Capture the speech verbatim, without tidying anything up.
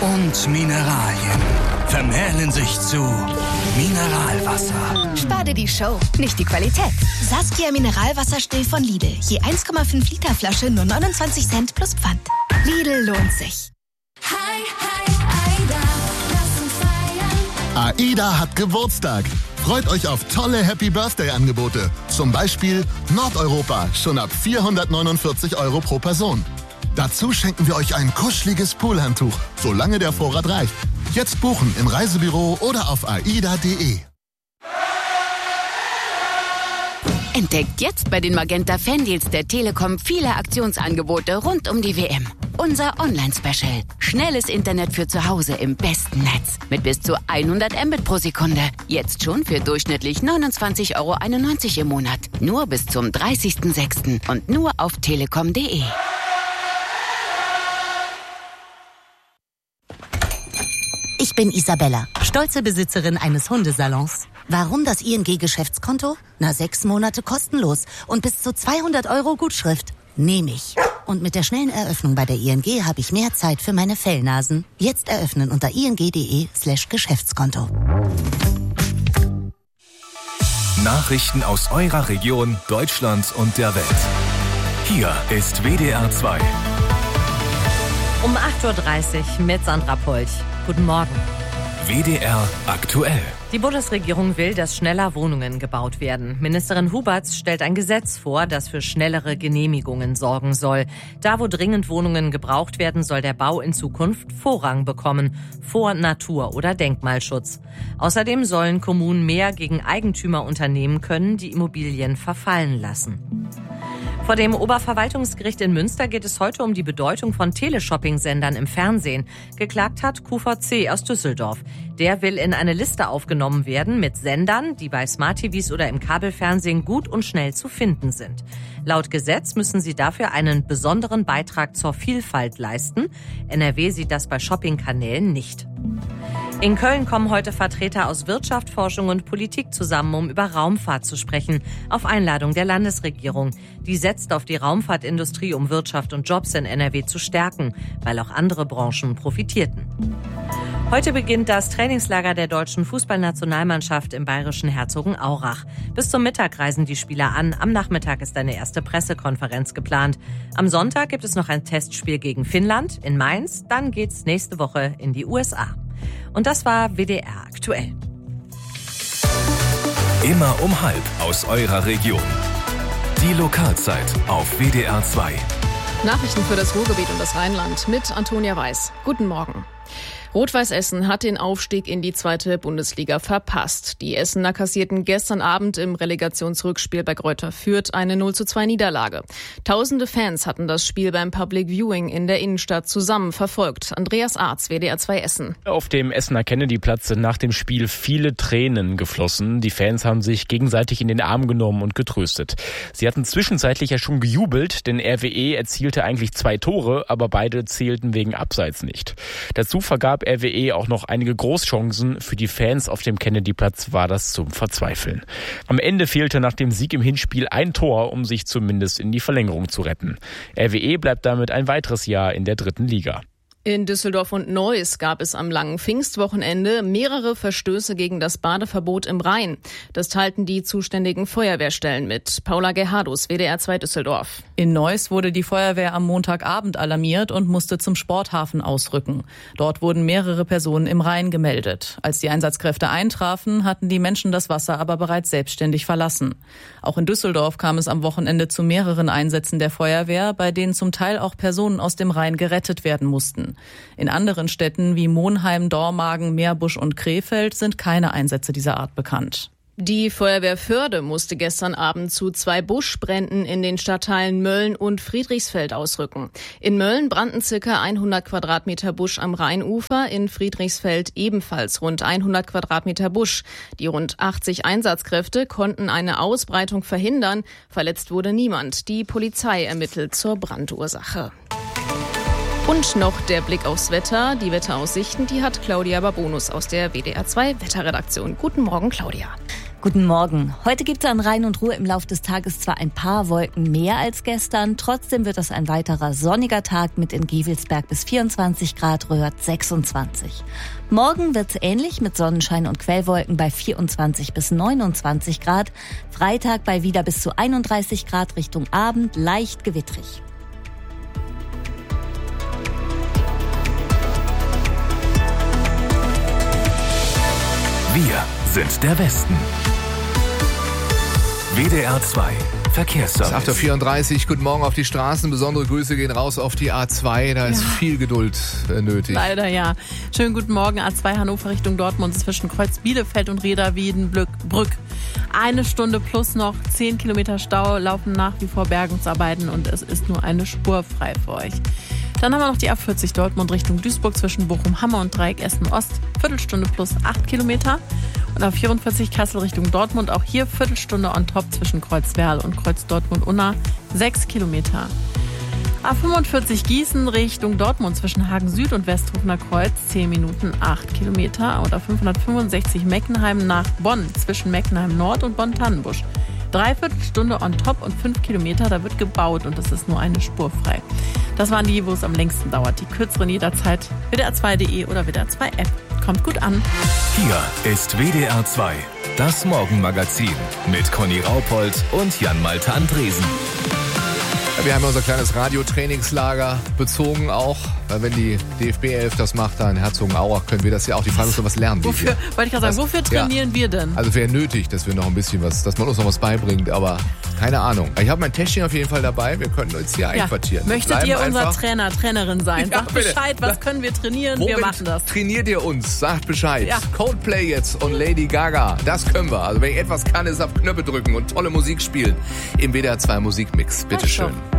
und Mineralien vermählen sich zu Mineralwasser. Spar dir die Show, nicht die Qualität. Saskia Mineralwasserstill von Lidl. Je eins Komma fünf Liter Flasche nur neunundzwanzig Cent plus Pfand. Lidl lohnt sich. Hi, hi, Aida, lass uns feiern. AIDA hat Geburtstag. Freut euch auf tolle Happy-Birthday-Angebote. Zum Beispiel Nordeuropa, schon ab vierhundertneunundvierzig Euro pro Person. Dazu schenken wir euch ein kuscheliges Poolhandtuch, solange der Vorrat reicht. Jetzt buchen im Reisebüro oder auf aida punkt de. Entdeckt jetzt bei den Magenta Fandeals der Telekom viele Aktionsangebote rund um die W M. Unser Online-Special. Schnelles Internet für zu Hause im besten Netz. Mit bis zu hundert Mbit pro Sekunde. Jetzt schon für durchschnittlich neunundzwanzig Euro einundneunzig im Monat. Nur bis zum dreißigsten sechsten und nur auf telekom punkt de. Ich bin Isabella, stolze Besitzerin eines Hundesalons. Warum das I N G-Geschäftskonto? Na, sechs Monate kostenlos und bis zu zweihundert Euro Gutschrift. Nehme ich. Und mit der schnellen Eröffnung bei der I N G habe ich mehr Zeit für meine Fellnasen. Jetzt eröffnen unter ing punkt de slash Geschäftskonto. Nachrichten aus eurer Region, Deutschland und der Welt. Hier ist W D R zwei. Um acht Uhr dreißig mit Sandra Polch. Guten Morgen. W D R aktuell. Die Bundesregierung will, dass schneller Wohnungen gebaut werden. Ministerin Huberts stellt ein Gesetz vor, das für schnellere Genehmigungen sorgen soll. Da, wo dringend Wohnungen gebraucht werden, soll der Bau in Zukunft Vorrang bekommen, vor Natur- oder Denkmalschutz. Außerdem sollen Kommunen mehr gegen Eigentümer unternehmen können, die Immobilien verfallen lassen. Vor dem Oberverwaltungsgericht in Münster geht es heute um die Bedeutung von Teleshopping-Sendern im Fernsehen. Geklagt hat Q V C aus Düsseldorf. Der will in eine Liste aufgenommen werden mit Sendern, die bei Smart-T Vs oder im Kabelfernsehen gut und schnell zu finden sind. Laut Gesetz müssen sie dafür einen besonderen Beitrag zur Vielfalt leisten. N R W sieht das bei Shopping-Kanälen nicht. In Köln kommen heute Vertreter aus Wirtschaft, Forschung und Politik zusammen, um über Raumfahrt zu sprechen, auf Einladung der Landesregierung. Die setzt auf die Raumfahrtindustrie, um Wirtschaft und Jobs in N R W zu stärken, weil auch andere Branchen profitierten. Heute beginnt das Trainingslager der deutschen Fußballnationalmannschaft im bayerischen Herzogenaurach. Bis zum Mittag reisen die Spieler an. Am Nachmittag ist eine erste Pressekonferenz geplant. Am Sonntag gibt es noch ein Testspiel gegen Finnland in Mainz. Dann geht's nächste Woche in die U S A. Und das war W D R aktuell. Immer um halb aus eurer Region. Die Lokalzeit auf W D R zwei. Nachrichten für das Ruhrgebiet und das Rheinland mit Antonia Weiß. Guten Morgen. Rot-Weiß Essen hat den Aufstieg in die zweite Bundesliga verpasst. Die Essener kassierten gestern Abend im Relegationsrückspiel bei Greuther Fürth eine null zu zwei Niederlage. Tausende Fans hatten das Spiel beim Public Viewing in der Innenstadt zusammen verfolgt. Andreas Arz, W D R zwei Essen. Auf dem Essener Kennedy-Platz sind nach dem Spiel viele Tränen geflossen. Die Fans haben sich gegenseitig in den Arm genommen und getröstet. Sie hatten zwischenzeitlich ja schon gejubelt, denn R W E erzielte eigentlich zwei Tore, aber beide zählten wegen Abseits nicht. Dazu vergab R W E auch noch einige Großchancen. Für die Fans auf dem Kennedy-Platz war das zum Verzweifeln. Am Ende fehlte nach dem Sieg im Hinspiel ein Tor, um sich zumindest in die Verlängerung zu retten. R W E bleibt damit ein weiteres Jahr in der dritten Liga. In Düsseldorf und Neuss gab es am langen Pfingstwochenende mehrere Verstöße gegen das Badeverbot im Rhein. Das teilten die zuständigen Feuerwehrstellen mit. Paula Gerhardus, W D R zwei Düsseldorf. In Neuss wurde die Feuerwehr am Montagabend alarmiert und musste zum Sporthafen ausrücken. Dort wurden mehrere Personen im Rhein gemeldet. Als die Einsatzkräfte eintrafen, hatten die Menschen das Wasser aber bereits selbstständig verlassen. Auch in Düsseldorf kam es am Wochenende zu mehreren Einsätzen der Feuerwehr, bei denen zum Teil auch Personen aus dem Rhein gerettet werden mussten. In anderen Städten wie Monheim, Dormagen, Meerbusch und Krefeld sind keine Einsätze dieser Art bekannt. Die Feuerwehr Förde musste gestern Abend zu zwei Buschbränden in den Stadtteilen Mölln und Friedrichsfeld ausrücken. In Mölln brannten circa hundert Quadratmeter Busch am Rheinufer, in Friedrichsfeld ebenfalls rund hundert Quadratmeter Busch. Die rund achtzig Einsatzkräfte konnten eine Ausbreitung verhindern. Verletzt wurde niemand. Die Polizei ermittelt zur Brandursache. Und noch der Blick aufs Wetter. Die Wetteraussichten, die hat Claudia Babonus aus der W D R zwei Wetterredaktion. Guten Morgen, Claudia. Guten Morgen. Heute gibt es an Rhein und Ruhr im Laufe des Tages zwar ein paar Wolken mehr als gestern, trotzdem wird es ein weiterer sonniger Tag mit in Gevelsberg bis vierundzwanzig Grad, Röhrt sechsundzwanzig. Morgen wird es ähnlich mit Sonnenschein und Quellwolken bei vierundzwanzig bis neunundzwanzig Grad. Freitag bei wieder bis zu einunddreißig Grad, Richtung Abend leicht gewittrig. Wir sind der Westen. W D R zwei Verkehrsservice. acht Uhr vierunddreißig, guten Morgen auf die Straßen. Besondere Grüße gehen raus auf die A zwei. Da ist ja viel Geduld äh, nötig. Leider ja. Schönen guten Morgen. A zwei Hannover Richtung Dortmund zwischen Kreuz Bielefeld und Reda-Wiedenbrück. Eine Stunde plus noch zehn Kilometer Stau, laufen nach wie vor Bergungsarbeiten und es ist nur eine Spur frei für euch. Dann haben wir noch die A vierzig Dortmund Richtung Duisburg zwischen Bochum-Hammer und Dreieck Essen-Ost. Viertelstunde plus acht Kilometer. Und A vierundvierzig Kassel Richtung Dortmund, auch hier Viertelstunde on top zwischen Kreuz-Werl und Kreuz-Dortmund-Unna, sechs Kilometer. A fünfundvierzig Gießen Richtung Dortmund zwischen Hagen Süd und Westhofener Kreuz, zehn Minuten, acht Kilometer. Und A fünfhundertfünfundsechzig Meckenheim nach Bonn zwischen Meckenheim Nord und Bonn-Tannenbusch. Dreiviertelstunde on top und fünf Kilometer, da wird gebaut und es ist nur eine Spur frei. Das waren die, wo es am längsten dauert. Die kürzeren jederzeit W D R zwei Punkt de oder W D R zwei App. Kommt gut an. Hier ist W D R zwei, das Morgenmagazin mit Conny Raupold und Jan-Malte Andresen. Wir haben unser kleines Radiotrainingslager bezogen auch, weil wenn die D F B elf das macht, da in Herzogenaurach, können wir das ja auch. Die Frage ist, was lernen wir Wofür, hier? wollte ich gerade sagen, wofür trainieren ja. wir denn? Also wäre nötig, dass wir noch ein bisschen was, dass man uns noch was beibringt, aber keine Ahnung. Ich habe mein Täschchen auf jeden Fall dabei, wir können uns hier ja. einquartieren. Möchtet ihr unser einfach Trainer, Trainerin sein? Ja, Sagt bitte. Bescheid, was können wir trainieren? Womit wir machen das. Trainiert ihr uns? Sagt Bescheid. Ja. Coldplay jetzt und Lady Gaga, das können wir. Also wenn ich etwas kann, ist auf Knöpfe drücken und tolle Musik spielen im W D R zwei Musikmix. Bitteschön.